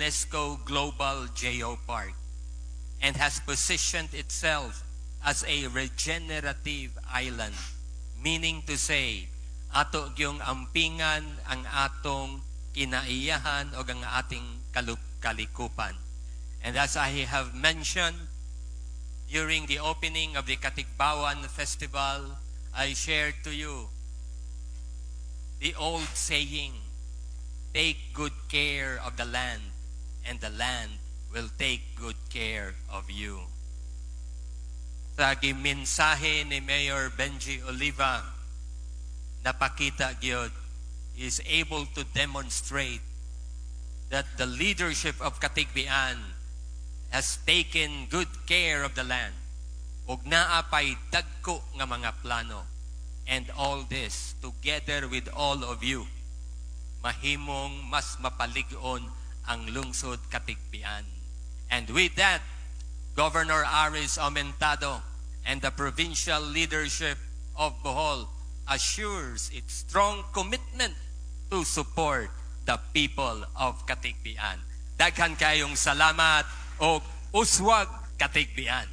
UNESCO Global Geopark and has positioned itself as a regenerative island, meaning to say, ato gyung ampingan ang atong kinaiyahan o ang ating kalikupan. And as I have mentioned, during the opening of the Katikbawan Festival, I shared to you the old saying, take good care of the land, and the land will take good care of you. Sa gimensahe ni Mayor Benji Oliva, napakita gyud is able to demonstrate that the leadership of Katigbian has taken good care of the land ug naa pay dagko nga mga plano, and all this together with all of you mahimong mas mapalig-on ang lungsod Katigbian. And with that, Governor Aris Aumentado and the provincial leadership of Bohol assures its strong commitment to support the people of Katigbian. Daghan kayong salamat o uswag Katigbian.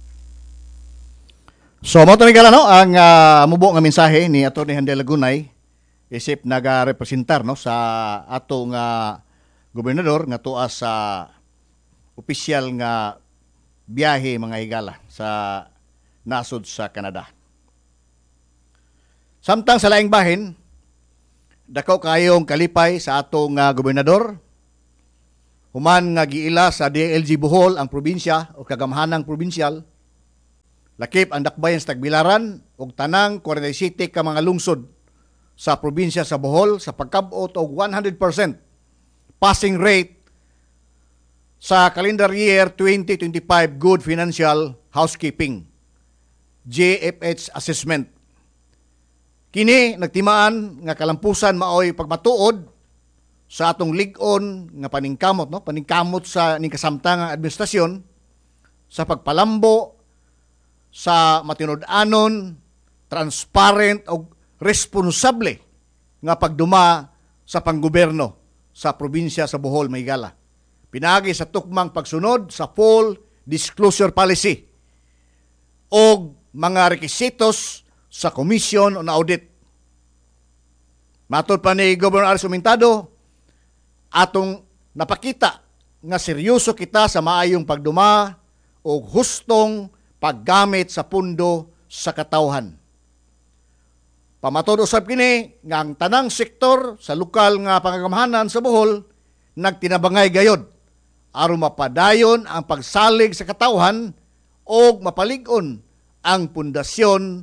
So mo tingala no ang mubo nga mensahe ni Atty. Handel Lagunay isip naga-representar no sa atong gobernador nga tuwa sa opisyal nga biyahe mga higala sa nasod sa Canada. Samtang sa laing bahin, dakaw kayong kalipay sa atong gobernador, human nga giila sa DLG Bohol ang probinsya o kagamhanang probinsyal, lakip ang dakbayan sa Tagbilaran ug tanang 47 ka mga lungsod sa probinsya sa Bohol sa pagkabot og 100% passing rate sa calendar year 2025 Good Financial Housekeeping GFH assessment. Kini nagtimaan nga kalampusan maoy pagmatuod sa atong lig-on nga paningkamot no, paningkamot sa ning kasamtangang administrasyon sa pagpalambo sa matinud-anon, transparent o responsable nga pagduma sa panggoberno sa probinsya sa Bohol, Maygala. Pinagi sa tukmang pagsunod sa full disclosure policy o mga rekisitos sa komisyon o na audit. Matod pa ni Governor Aris Aumentado, atong napakita nga seryoso kita sa maayong pagduma o hustong paggamit sa pundo sa katawhan. Pamatod usab kini nga ang tanang sektor sa lokal nga pangagamahanan sa Bohol nagtinabangay gayod aron mapadayon ang pagsalig sa katawhan o mapalig-on ang pundasyon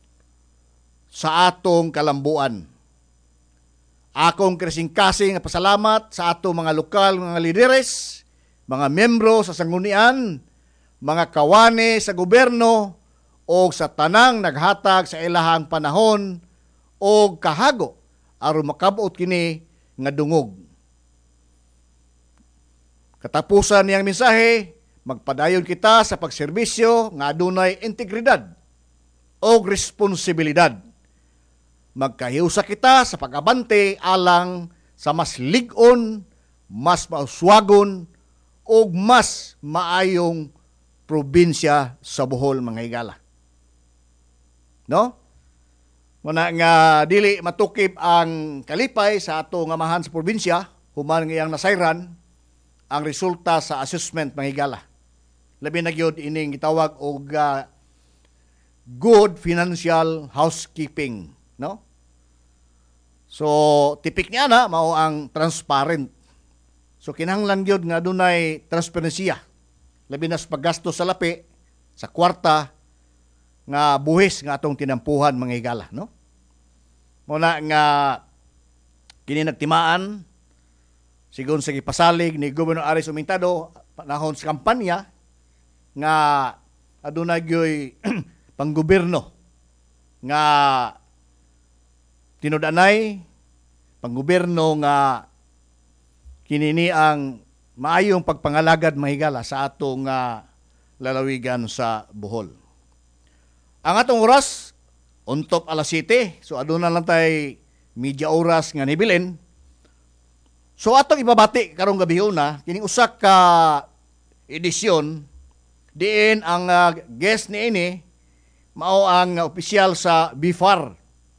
sa atong kalambuan. Akong kasing-kasing nga pasalamat sa atong mga lokal nga lideres, mga membro sa sanggunian, mga kawani sa gobyerno o sa tanang naghatag sa ilahang panahon o kahago aron makabot kini nga dungog. Katapusan niyang mensahe, magpadayon kita sa pagserbisyo nga adunay integridad o responsibilidad. Magkahiusa kita sa pag-abante alang sa mas lig-on, mas mauswagon o mas maayong probinsya sa Bohol, mga higala. No? Muna nga dili matukip ang kalipay sa ato nga mahan sa probinsya, human nga iyang nasayran ang resulta sa assessment, mga higala. Labi na gyud ining gitawag og good financial housekeeping, no? So tipik niya na mao ang transparent. So kinahanglan gyud nga adunay transparensiya. Labi na sa paggasto sa lapi, sa kwarta, nga buhis nga atong tinampuhan, mga higala, no? Muna nga kini nagtimaan, sigon sa gipasalig ni Governor Aris Aumentado, panahon sa kampanya, nga adunay gyoy panggobyerno nga tinud-anay, panggobyerno nga kinini ang maayong pagpangalagad, mahigala sa atong lalawigan sa Bohol. Ang atong oras, untop alas 7, so aduna lang tay media oras nga nibilin. So atong ipabati karong gabi na kining usa ka edisyon diin ang guest niini mao ang opisyal sa BIFAR.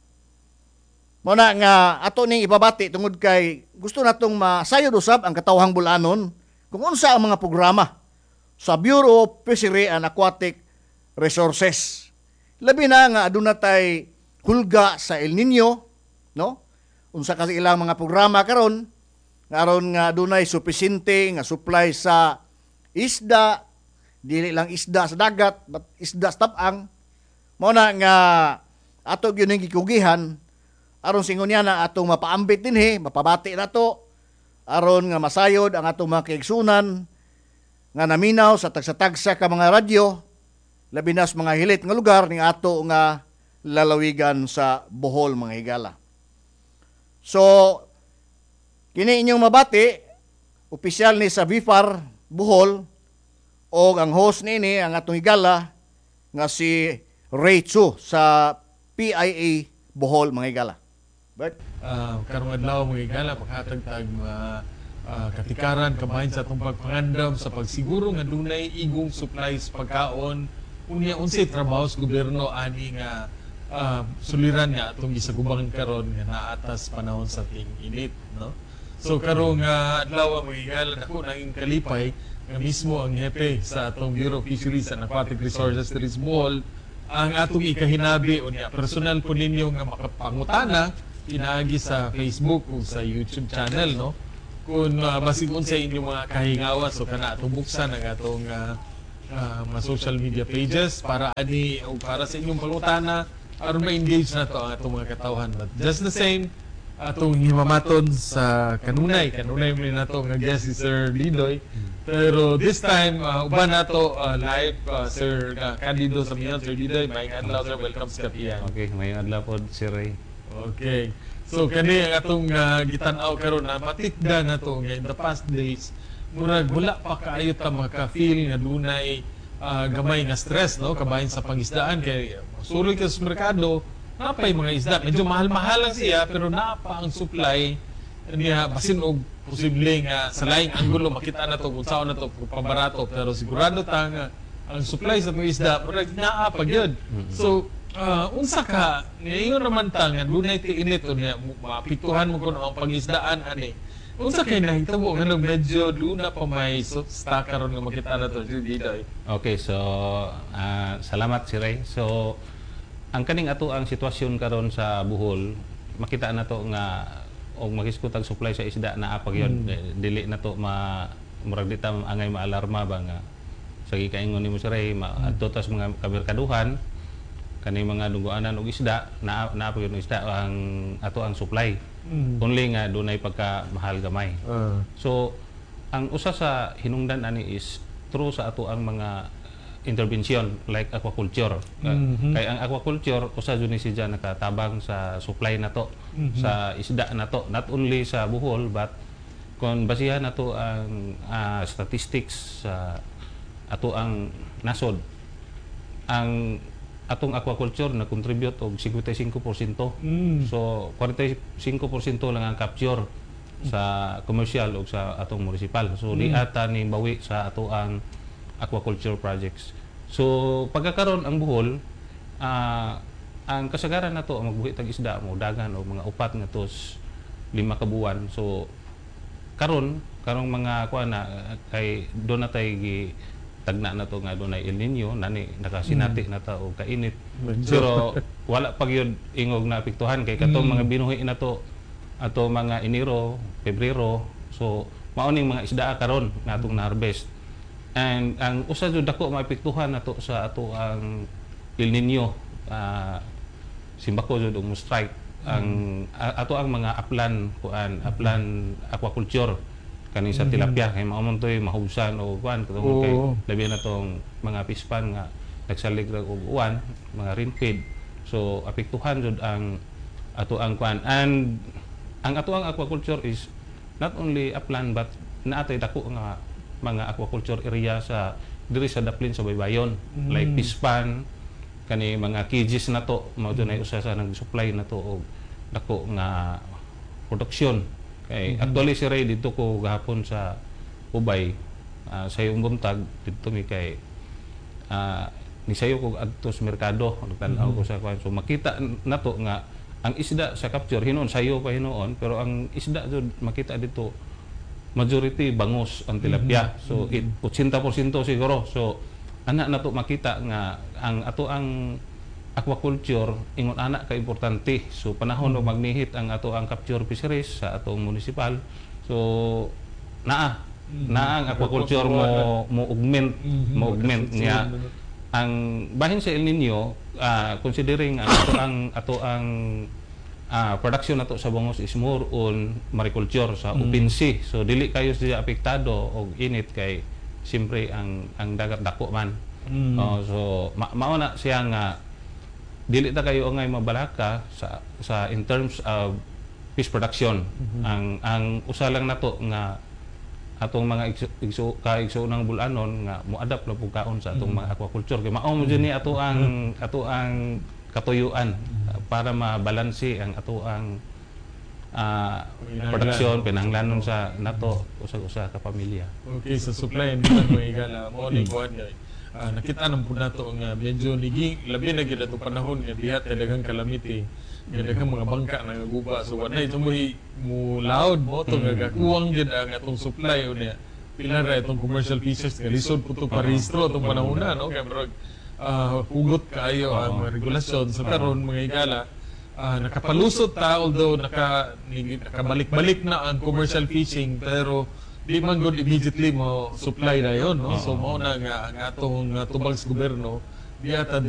Mao na nga ato ning ipabati tungod kay gusto natong masayod usab ang katawhang bulanon kung unsa ang mga programa sa Bureau of Fishery and Aquatic Resources. Labi na nga aduna tay hulga sa El Nino, no? Unsa kasi ilang mga programa karon nga adunay supisente nga supply sa isda, dili lang isda sa dagat, but isda sa tabang. Mao na nga ato gyud ning gikugihan aron singon niya na atong mapaambit dinhi, mapabati nato aron nga masayod ang atong mga kaigsunan nga naminaw sa tagsa-tagsa ka mga radyo, labi na sa mga hilit nga lugar ning ato nga lalawigan sa Bohol, mga higala. So, kini inyong mabati, opisyal ni sa BIFAR Bohol, o ang host nini, ang atong higala, nga si Ray Chu sa PIA Bohol, mga higala. Bert? Karong adlaw mga higala, paghatag-tag katikaran kabahin sa atong pagpangandam sa pagsiguro nga dunay igong supplies pagkaon unya unsay trabaho sa gobyerno ani nga suliran nga atong gisagubangan karon nga naatas panahon sa ting init, no? So karong adlaw mga higala dako naging kalipay nga mismo ang hepe sa atong Bureau of Fisheries and Aquatic Resources diri sa Bohol ang atong ikahinabi unya personal po ninyo nga makapangutana pinaagi sa Facebook o sa YouTube channel, no? Kung basigon sa inyong mga kahingawa, so kana atong buksan ang atong mga social media pages para ani o para sa inyong pangutana aron ma-engage na to ang atong mga katawhan. But just the same, atong himamaton sa kanunay mo na to nga guest si Sir Lidoy. Pero this time, uban na to live, Sir Candido sa Miyan, Sir Lidoy, mayang adlaw, sir, welcome sa Kapiyan. Okay, mayang adlaw po, Sir Ray. Okay. So kani ang atong gitan-aw karon na matikda na to nga in the past days murag wala pa kaayo ta maka-feel nga dunay gamay nga stress, no, kabahin sa pangisdaan kay suroy ka sa merkado napay mga isda medyo mahal-mahal lang siya pero napa ang supply niya basin og posible nga sa laing anggulo makita na to kung saan na to pabarato pero sigurado ta nga ang supply sa mga isda murag naa pa gyud. So unsa ka ngayon naman ta nga dunay tiinit unya mapiktuhan mo kun ang pangisdaan ani unsa kay nahitabo nga medyo luna pa may stock karon nga makita na to dito. Okay, so salamat si Ray. So ang kaning ato ang sitwasyon karon sa Bohol makita na to nga og makiskutag supply sa isda na apag yun dili na to murag dita angay maalarma ba nga sa gikaingon nimo si Ray adto tas mga kamerkaduhan kani mga duguanan og isda na pagyo isda ang ato ang supply only nga dunay pagka mahal gamay. So ang usa sa hinungdan ani is through sa ato ang mga intervention like aquaculture. Kay ang aquaculture usa jud ni siya nakatabang sa supply nato sa isda nato not only sa Bohol but kon basihan nato ang statistics sa ato ang nasod ang atong aquaculture na contribute og 55%. So 45% lang ang capture sa commercial o sa atong municipal. So di ata ni bawi sa ato ang aquaculture projects. So pagkakaroon ang Bohol ang kasagaran nato magbuhi tag isda mo dagan o mga upat nga tos 5 ka buwan. So karong mga kuan na kay do na tay tagna na to nga dunay El Nino nani nakasinati na ta og kainit pero wala pa gyud ingog na apektuhan kay katong mga binuhi na to ato mga Enero, Pebrero, so mao ning mga isda karon nga atong na-harvest. And ang usa jud dako maapektuhan nato sa ato ang El Nino simbako jud og mo strike ang ato ang mga upland aquaculture kani sa tilapia kay mao man toy mahusan o kuan katong kay labi na tong mga pispan nga nagsalig og uwan mga rainfed so apektuhan jud ang ato ang kuan and ang ato ang aquaculture is not only upland but naatay dako nga mga aquaculture area sa diri sa daplin sa baybayon like pispan kani mga cages na to mao dunay usa sa nag-supply na to og dako nga production Kay actually si Ray dito ko gahapon sa Ubay sa iyong buntag dito mi kay ni sayo ko adto sa merkado nagtan-aw ko sa kwan. So makita nato nga ang isda sa capture hinuon sayo pa hinuon pero ang isda jud makita dito majority bangus ang tilapia. So 80% siguro. So ana nato makita nga ang ato ang aquaculture ingon ana ka importante. So panahon og magnihit ang ato ang capture fisheries sa atong municipal. So naa ang aquaculture mo augment niya ang bahin sa El Nino considering ang ato ang production nato sa bangus is more on mariculture sa open sea. So dili kayo siya apektado og init kay siyempre ang dagat dako man. So mao na siya nga dili ta kayo ngay mabalaka sa in terms of fish production. Ang usa lang nato nga atong mga igsuunang bulanon nga mo-adapt na pugkaon sa atong mga aquaculture kay mao mo ni ato ang katuyuan para mabalanse ang ato ang production pinanglanon sa nato usa ka pamilya. Okay, sa supply and demand mga igala mo ni kuan kay nakita nang po nato nga medyo niging labi na gid ato panahon nga diha talagang calamity nga daghang mga bangka nangaguba so wanay tumoy mo loud mo to nga gakuwang gid ang atong supply unya pila ra itong commercial fishes nga lisod po to parehistro atong panahona no kay murag hugot kaayo ang mga regulasyon sa karon mga igala nakapalusot ta although nakabalik-balik na ang commercial fishing pero di man good immediately mo supply na yun no so mao na nga ang atong tubag sa gobyerno diya ta